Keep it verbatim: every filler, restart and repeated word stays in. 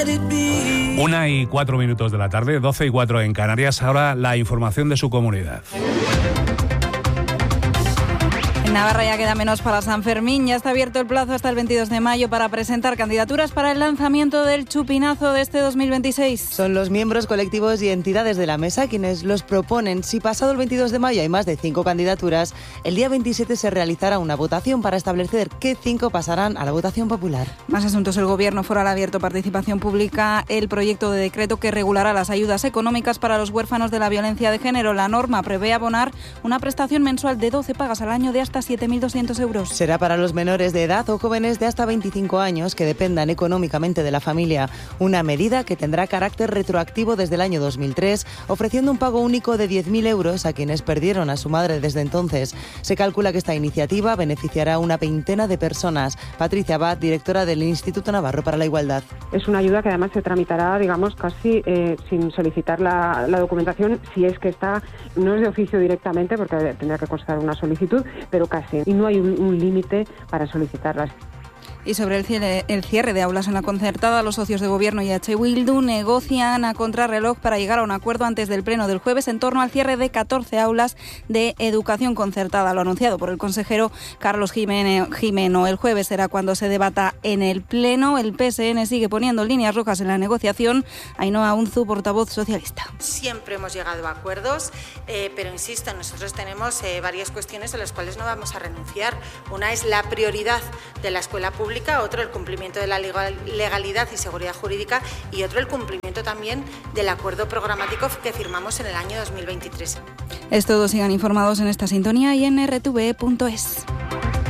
Una y cuatro minutos de la tarde, doce y cuatro en Canarias. Ahora la información de su comunidad. En Navarra ya queda menos para San Fermín. Ya está abierto el plazo hasta el veintidós de mayo para presentar candidaturas para el lanzamiento del chupinazo de este dos mil veintiséis. Son los miembros, colectivos y entidades de la mesa quienes los proponen. Si pasado el veintidós de mayo hay más de cinco candidaturas, el día veintisiete se realizará una votación para establecer qué cinco pasarán a la votación popular. Más asuntos. El Gobierno foral ha abierto participación pública el proyecto de decreto que regulará las ayudas económicas para los huérfanos de la violencia de género. La norma prevé abonar una prestación mensual de doce pagas al año de hasta siete mil doscientos euros. Será para los menores de edad o jóvenes de hasta veinticinco años que dependan económicamente de la familia. Una medida que tendrá carácter retroactivo desde el año dos mil tres, ofreciendo un pago único de diez mil euros a quienes perdieron a su madre desde entonces. Se calcula que esta iniciativa beneficiará a una veintena de personas. Patricia Abad, directora del Instituto Navarro para la Igualdad. Es una ayuda que además se tramitará, digamos, casi eh, sin solicitar la, la documentación, si es que está, no es de oficio directamente, porque tendrá que constar una solicitud, pero casi. Y no hay un, un límite para solicitarlas. Y sobre el cierre, el cierre de aulas en la concertada, los socios de Gobierno y H. Bildu negocian a contrarreloj para llegar a un acuerdo antes del pleno del jueves en torno al cierre de catorce aulas de educación concertada. Lo anunciado por el consejero Carlos Gimeno. El jueves será cuando se debata en el pleno. El P S N sigue poniendo líneas rojas en la negociación. Ainhoa Unzu, portavoz socialista. Siempre hemos llegado a acuerdos, eh, pero insisto, nosotros tenemos eh, varias cuestiones a las cuales no vamos a renunciar. Una es la prioridad de la escuela pública, otro el cumplimiento de la legalidad y seguridad jurídica y otro el cumplimiento también del acuerdo programático que firmamos en el año dos mil veintitrés. Es todo, sigan informados en esta sintonía y en r t v e punto es.